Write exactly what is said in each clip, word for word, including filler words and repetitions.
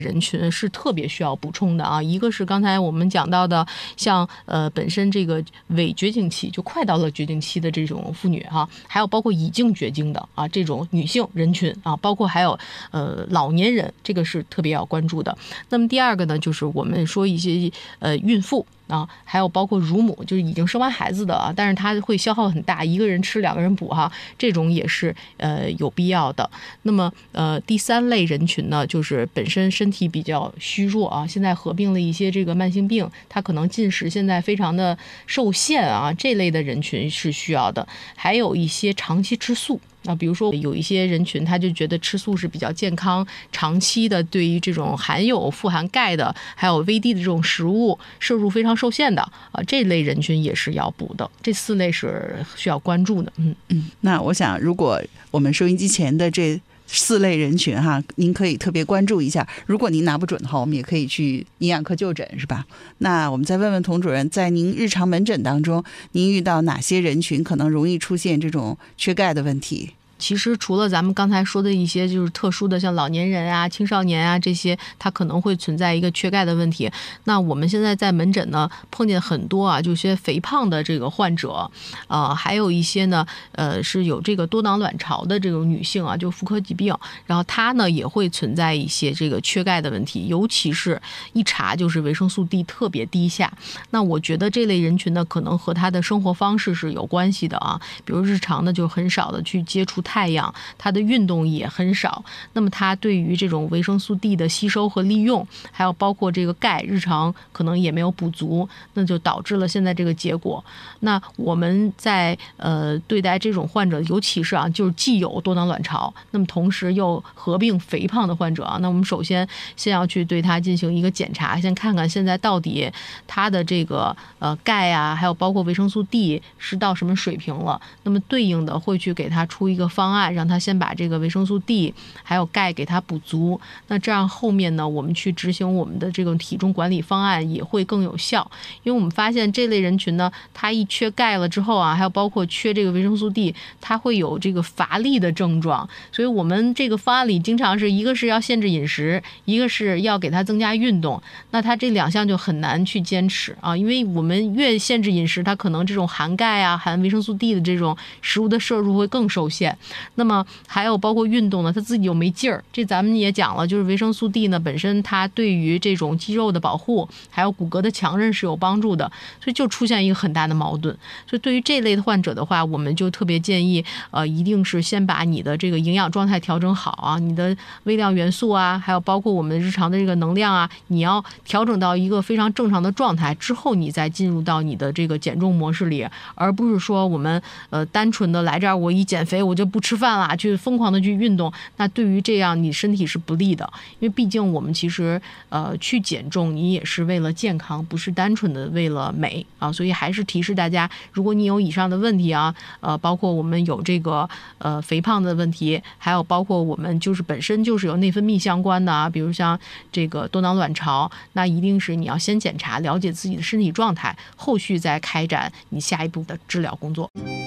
人群是特别需要补充的啊，一个是刚才我们讲到的，像呃本身这个伪绝经期就快到了绝经期的这种妇女哈、啊，还有包括已经绝经的啊这种女性人群啊，包括还有呃老年人，这个是特别要关注的。那么第二个呢，就是我们说一些呃孕妇。啊，还有包括乳母，就是已经生完孩子的啊，但是它会消耗很大，一个人吃两个人补哈，这种也是呃有必要的。那么呃第三类人群呢，就是本身身体比较虚弱啊，现在合并了一些这个慢性病，他可能进食现在非常的受限啊，这类的人群是需要的。还有一些长期吃素。啊，比如说有一些人群，他就觉得吃素是比较健康，长期的对于这种含有富含钙的，还有 V D 的这种食物摄入非常受限的啊，这类人群也是要补的。这四类是需要关注的。嗯嗯，那我想，如果我们收音机前的这四类人群哈，您可以特别关注一下。如果您拿不准的话，我们也可以去营养科就诊，是吧？那我们再问问童主任，在您日常门诊当中，您遇到哪些人群可能容易出现这种缺钙的问题？ 其实除了咱们刚才说的一些就是特殊的，像老年人啊、青少年啊这些，它可能会存在一个缺钙的问题。那我们现在在门诊呢碰见很多啊，就些肥胖的这个患者，呃，还有一些呢，呃，是有这个多囊卵巢的这种女性啊，就妇科疾病，然后她呢也会存在一些这个缺钙的问题，尤其是一查就是维生素 D 特别低下。那我觉得这类人群呢，可能和她的生活方式是有关系的啊，比如日常呢就很少的去接触太阳，它的运动也很少，那么它对于这种维生素 D 的吸收和利用，还有包括这个钙，日常可能也没有补足，那就导致了现在这个结果。那我们在呃对待这种患者，尤其是啊，就是既有多囊卵巢，那么同时又合并肥胖的患者啊，那我们首先先要去对他进行一个检查，先看看现在到底他的这个呃钙啊，还有包括维生素 D 是到什么水平了，那么对应的会去给他出一个方案。方案让他先把这个维生素 D 还有钙给他补足，那这样后面呢，我们去执行我们的这种体重管理方案也会更有效。因为我们发现这类人群呢，他一缺钙了之后啊，还有包括缺这个维生素 D， 他会有这个乏力的症状。所以我们这个方案里经常是一个是要限制饮食，一个是要给他增加运动，那他这两项就很难去坚持啊，因为我们越限制饮食，他可能这种含钙啊、含维生素 D 的这种食物的摄入会更受限。那么还有包括运动呢，他自己又没劲儿，这咱们也讲了，就是维生素 D 呢本身它对于这种肌肉的保护还有骨骼的强韧是有帮助的，所以就出现一个很大的矛盾。所以对于这类的患者的话，我们就特别建议呃，一定是先把你的这个营养状态调整好啊，你的微量元素啊，还有包括我们日常的这个能量啊，你要调整到一个非常正常的状态之后，你再进入到你的这个减重模式里，而不是说我们呃单纯的来这儿我一减肥我就不吃饭啦，去疯狂的去运动，那对于这样你身体是不利的。因为毕竟我们其实呃去减重，你也是为了健康，不是单纯的为了美啊。所以还是提示大家，如果你有以上的问题啊，呃，包括我们有这个呃肥胖的问题，还有包括我们就是本身就是有内分泌相关的啊，比如像这个多囊卵巢，那一定是你要先检查，了解自己的身体状态，后续再开展你下一步的治疗工作。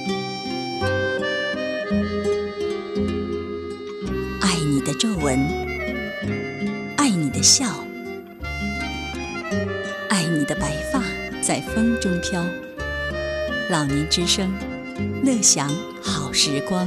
爱你的皱纹，爱你的笑，爱你的白发在风中飘。老年之声，乐享好时光。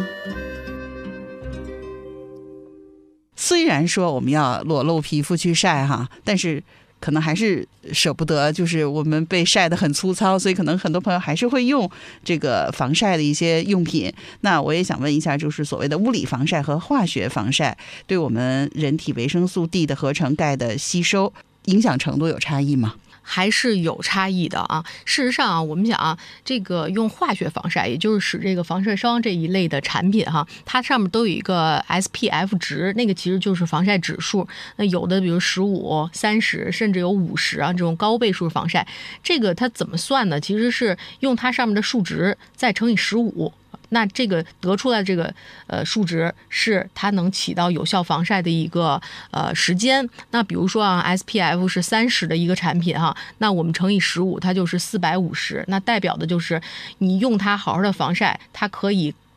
虽然说我们要裸露皮肤去晒哈，但是可能还是舍不得，就是我们被晒得很粗糙，所以可能很多朋友还是会用这个防晒的一些用品。那我也想问一下，就是所谓的物理防晒和化学防晒对我们人体维生素 D 的合成、钙的吸收影响程度有差异吗？ 还是有差异的啊。事实上啊，我们讲啊，这个用化学防晒，也就是使这个防晒霜这一类的产品哈，它上面都有一个 S P F 值，那个其实就是防晒指数。那有的比如十五、三十，甚至有五十啊，这种高倍数防晒，这个它怎么算呢？其实是用它上面的数值再乘以十五。那这个得出来这个呃数值是它能起到有效防晒的一个呃时间。那比如说啊 S P F 是三十的一个产品哈，那我们乘以十五，它就是四百五十，那代表的就是你用它好好的防晒，它可以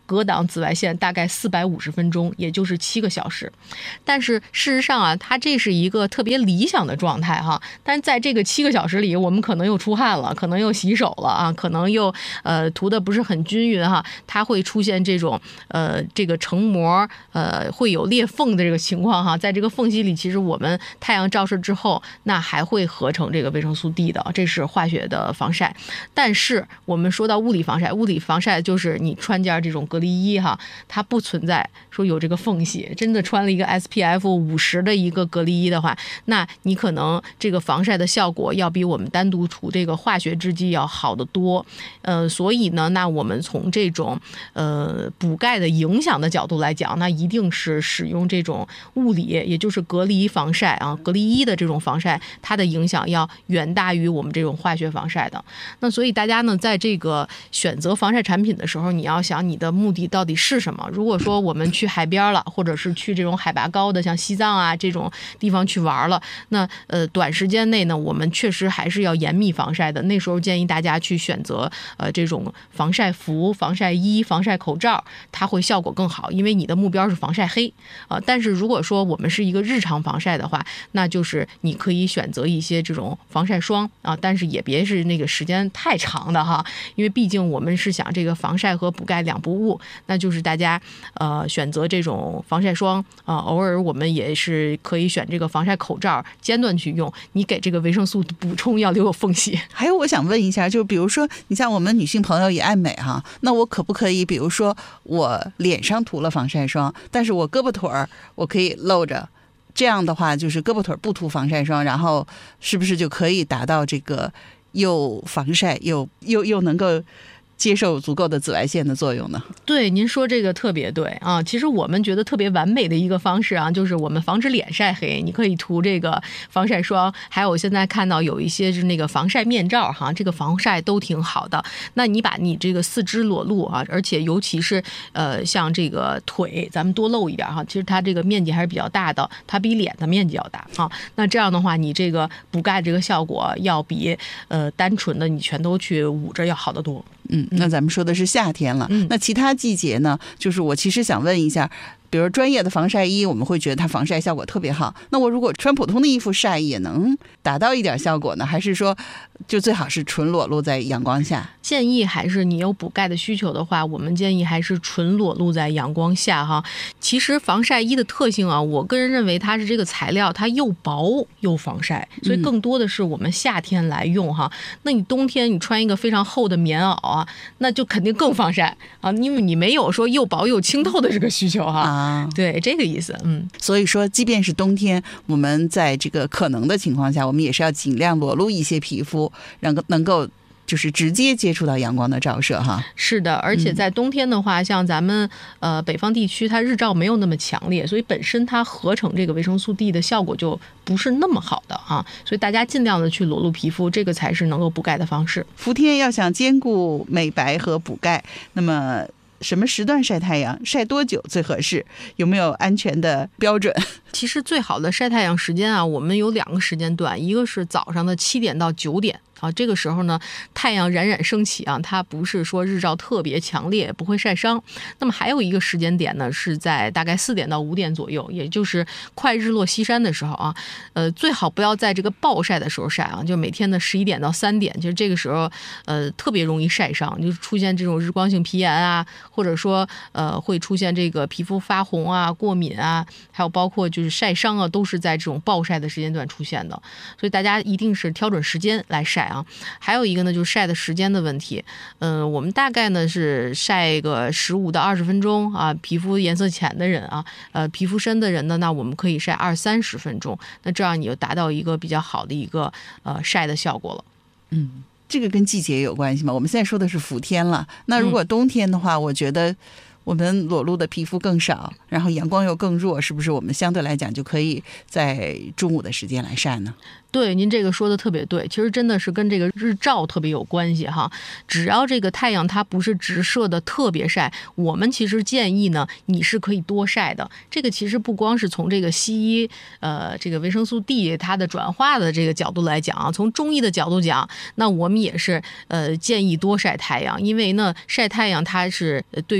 隔挡紫外线大概四百五十分钟，也就是七个小时。但是事实上啊，它这是一个特别理想的状态哈。但是在这个七个小时里，我们可能又出汗了，可能又洗手了啊，可能又呃涂的不是很均匀哈，它会出现这种呃这个成膜呃会有裂缝的这个情况哈。在这个缝隙里，其实我们太阳照射之后，那还会合成这个维生素 D 的，这是化学的防晒。但是我们说到物理防晒，物理防晒就是你穿件这种隔离衣哈，它不存在说有这个缝隙。真的穿了一个 S P F 五十的一个隔离衣的话，那你可能这个防晒的效果要比我们单独涂这个化学制剂要好得多。呃，所以呢，那我们从这种呃补钙的影响的角度来讲，那一定是使用这种物理，也就是隔离防晒啊，隔离衣的这种防晒，它的影响要远大于我们这种化学防晒的。那所以大家呢，在这个选择防晒产品的时候，你要想你的目的到底是什么。如果说我们去海边了，或者是去这种海拔高的像西藏啊这种地方去玩了，那呃短时间内呢，我们确实还是要严密防晒的。那时候建议大家去选择呃这种防晒服、防晒衣、防晒口罩，它会效果更好，因为你的目标是防晒黑啊、呃。但是如果说我们是一个日常防晒的话，那就是你可以选择一些这种防晒霜啊，但是也别是那个时间太长的哈，因为毕竟我们是想这个防晒和补钙两不误，那就是大家呃选择这种防晒霜啊、呃，偶尔我们也是可以选这个防晒口罩，间断去用，你给这个维生素的补充要留有缝隙。 还有我想问一下，就比如说你像我们女性朋友也爱美哈，那我可不可以比如说我脸上涂了防晒霜，但是我胳膊腿儿我可以露着，这样的话就是胳膊腿不涂防晒霜，然后是不是就可以达到这个又防晒又又又能够接受足够的紫外线的作用呢？ 对，您说这个特别对啊。其实我们觉得特别完美的一个方式啊，就是我们防止脸晒黑，你可以涂这个防晒霜，还有现在看到有一些是那个防晒面罩哈，这个防晒都挺好的。那你把你这个四肢裸露啊，而且尤其是呃像这个腿，咱们多露一点哈，其实它这个面积还是比较大的，它比脸的面积要大啊。那这样的话，你这个补钙这个效果要比呃单纯的你全都去捂着要好得多。 嗯，那咱们说的是夏天了， 嗯、 那其他季节呢？就是我其实想问一下，比如专业的防晒衣，我们会觉得它防晒效果特别好。那我如果穿普通的衣服晒，也能达到一点效果呢？还是说，就最好是纯裸露在阳光下？ 建议还是你有补钙的需求的话，我们建议还是纯裸露在阳光下哈。其实防晒衣的特性啊，我个人认为它是这个材料，它又薄又防晒，所以更多的是我们夏天来用哈。嗯、那你冬天你穿一个非常厚的棉袄啊，那就肯定更防晒啊，因为你没有说又薄又清透的这个需求哈。啊，对，这个意思。嗯， 所以说，即便是冬天，我们在这个可能的情况下，我们也是要尽量裸露一些皮肤，让能够就是直接接触到阳光的照射哈。 是的，而且在冬天的话，嗯、像咱们呃北方地区，它日照没有那么强烈，所以本身它合成这个维生素 D 的效果就不是那么好的啊。所以大家尽量的去裸露皮肤，这个才是能够补钙的方式。 伏天要想兼顾美白和补钙，那么什么时段晒太阳，晒多久最合适？有没有安全的标准？ 其实最好的晒太阳时间啊，我们有两个时间段，一个是早上的七点到九点。啊，这个时候呢，太阳冉冉升起啊，它不是说日照特别强烈，不会晒伤。那么还有一个时间点呢，是在大概四点到五点左右，也就是快日落西山的时候啊。呃，最好不要在这个暴晒的时候晒啊，就每天的十一点到三点，就是这个时候，呃，特别容易晒伤，就出现这种日光性皮炎啊，或者说呃会出现这个皮肤发红啊、过敏啊，还有包括就是晒伤啊，都是在这种暴晒的时间段出现的。所以大家一定是挑准时间来晒。啊，还有一个呢，就是晒的时间的问题。嗯、呃，我们大概呢是晒个十五到二十分钟啊，皮肤颜色浅的人啊，呃，皮肤深的人呢，那我们可以晒二三十分钟，那这样你就达到一个比较好的一个呃晒的效果了。 嗯，这个跟季节有关系吗？我们现在说的是伏天了，那如果冬天的话，嗯、我觉得我们裸露的皮肤更少，然后阳光又更弱，是不是我们相对来讲就可以在中午的时间来晒呢？ 对，您这个说的特别对，其实真的是跟这个日照特别有关系哈。只要这个太阳它不是直射的特别晒，我们其实建议呢，你是可以多晒的。这个其实不光是从这个西医呃这个维生素 D 它的转化的这个角度来讲啊，从中医的角度讲，那我们也是呃建议多晒太阳，因为呢晒太阳它是对于脾湿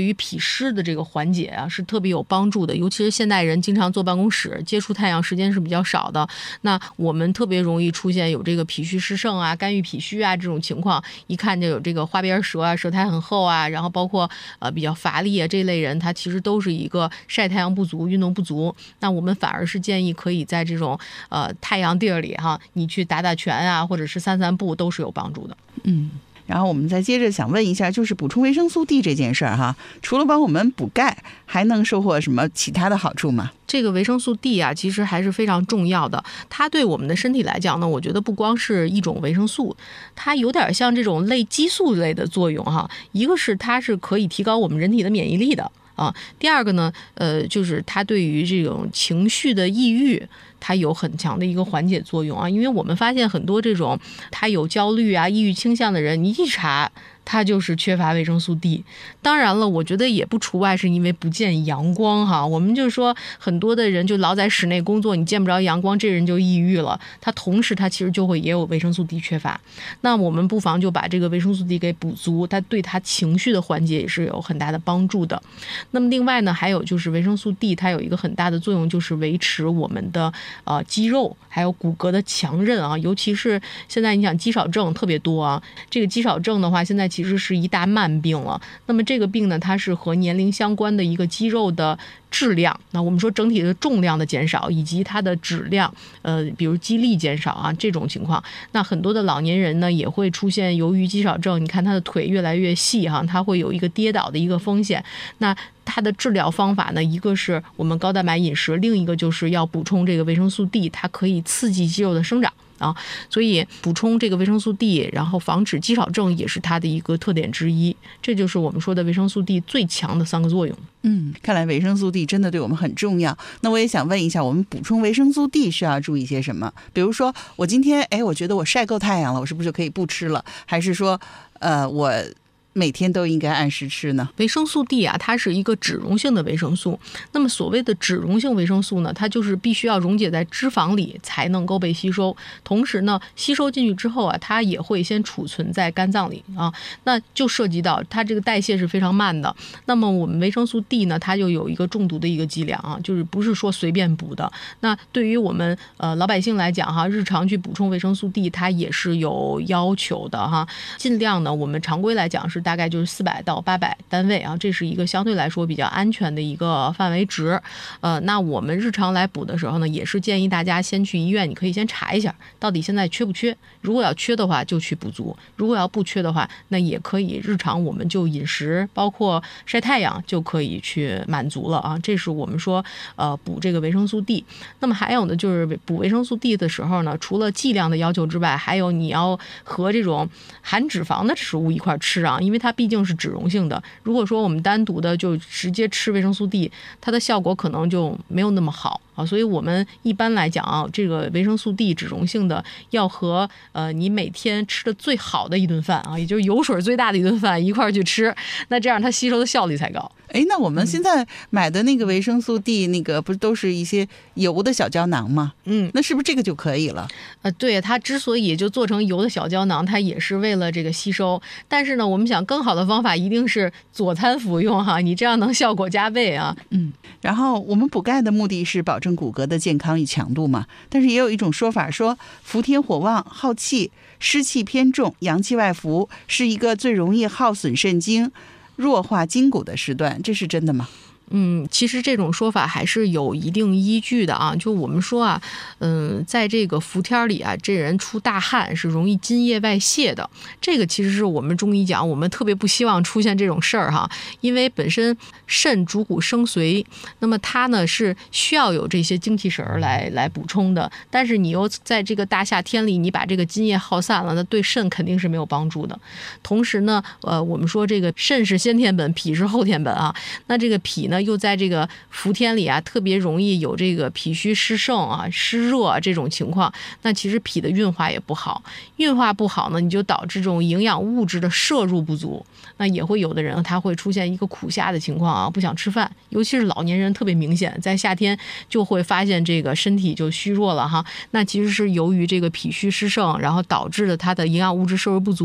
湿的这个缓解啊是特别有帮助的，尤其是现代人经常坐办公室，接触太阳时间是比较少的，那我们特别容易出现有这个脾虚湿盛啊、肝郁脾虚啊这种情况，一看就有这个花边舌啊、舌苔很厚啊，然后包括呃比较乏力啊这类人，他其实都是一个晒太阳不足、运动不足。那我们反而是建议可以在这种呃太阳地儿里哈，你去打打拳啊，或者是散散步，都是有帮助的。 嗯。然后我们再接着想问一下，就是补充维生素 D 这件事儿哈，除了帮我们补钙，还能收获什么其他的好处吗？ 这个维生素 D 啊，其实还是非常重要的。它对我们的身体来讲呢，我觉得不光是一种维生素，它有点像这种类激素类的作用哈。一个是它是可以提高我们人体的免疫力的啊，第二个呢，呃，就是它对于这种情绪的抑郁，它有很强的一个缓解作用啊。因为我们发现很多这种他有焦虑啊、抑郁倾向的人，你一查他就是缺乏维生素 D。 当然了，我觉得也不除外是因为不见阳光哈。我们就说很多的人就老在室内工作，你见不着阳光，这人就抑郁了，他同时他其实就会也有维生素 D 缺乏。那我们不妨就把这个维生素 D 给补足，它对他情绪的缓解也是有很大的帮助的。那么另外呢，还有就是维生素 D 它有一个很大的作用，就是维持我们的呃肌肉还有骨骼的强韧啊。尤其是现在你想肌少症特别多啊，这个肌少症的话现在其实是一大慢病了。那么这个病呢，它是和年龄相关的一个肌肉的质量，那我们说整体的重量的减少以及它的质量，呃，比如肌力减少啊这种情况，那很多的老年人呢也会出现由于肌少症，你看他的腿越来越细哈，他会有一个跌倒的一个风险。那它的治疗方法呢，一个是我们高蛋白饮食，另一个就是要补充这个维生素 D， 它可以刺激肌肉的生长啊，所以补充这个维生素 D， 然后防止肌少症也是它的一个特点之一。这就是我们说的维生素 D 最强的三个作用。 嗯，看来维生素 D 真的对我们很重要。那我也想问一下，我们补充维生素 D 需要注意些什么？比如说，我今天哎，我觉得我晒够太阳了，我是不是就可以不吃了？还是说，呃，我每天都应该按时吃呢？ 维生素 D 啊，它是一个脂溶性的维生素。那么所谓的脂溶性维生素呢，它就是必须要溶解在脂肪里才能够被吸收。同时呢，吸收进去之后啊，它也会先储存在肝脏里啊，那就涉及到它这个代谢是非常慢的。那么我们维生素 D 呢，它就有一个中毒的一个剂量啊，就是不是说随便补的。那对于我们呃老百姓来讲哈，日常去补充维生素 D， 它也是有要求的哈。尽量呢，我们常规来讲是大概就是四百到八百单位啊，这是一个相对来说比较安全的一个范围值。呃，那我们日常来补的时候呢，也是建议大家先去医院，你可以先查一下到底现在缺不缺。如果要缺的话，就去补足；如果要不缺的话，那也可以日常我们就饮食，包括晒太阳就可以去满足了啊。这是我们说呃补这个维生素 D。那么还有呢，就是补维生素 D 的时候呢，除了剂量的要求之外，还有你要和这种含脂肪的食物一块吃啊，因为它毕竟是脂溶性的。如果说我们单独的就直接吃维生素 D， 它的效果可能就没有那么好啊。所以我们一般来讲啊，这个维生素 D 脂溶性的要和呃你每天吃的最好的一顿饭啊，也就是油水最大的一顿饭一块去吃，那这样它吸收的效率才高。 哎，那我们现在买的那个维生素 D， 那个不是都是一些油的小胶囊吗？ 嗯， 那是不是这个就可以了？ 呃，对，它之所以就做成油的小胶囊，它也是为了这个吸收。但是呢，我们想更好的方法一定是佐餐服用哈，你这样能效果加倍啊。 嗯，然后我们补钙的目的是保证骨骼的健康与强度嘛，但是也有一种说法说，伏天火旺、耗气、湿气偏重、阳气外浮，是一个最容易耗损肾精、弱化筋骨的时段，这是真的吗？ 嗯，其实这种说法还是有一定依据的啊。就我们说啊，嗯，在这个伏天里啊，这人出大汗是容易津液外泄的。这个其实是我们中医讲，我们特别不希望出现这种事儿哈，因为本身肾主骨生髓，那么它呢是需要有这些精气神儿来来补充的。但是你又在这个大夏天里，你把这个津液耗散了，那对肾肯定是没有帮助的。同时呢，呃，我们说这个肾是先天本，脾是后天本啊。那这个脾呢，又在这个伏天里啊，特别容易有这个脾虚湿盛啊、湿热啊这种情况。那其实脾的运化也不好，运化不好呢，你就导致这种营养物质的摄入不足。那也会有的人他会出现一个苦夏的情况啊，不想吃饭，尤其是老年人特别明显，在夏天就会发现这个身体就虚弱了哈。那其实是由于这个脾虚湿盛，然后导致了他的营养物质摄入不足。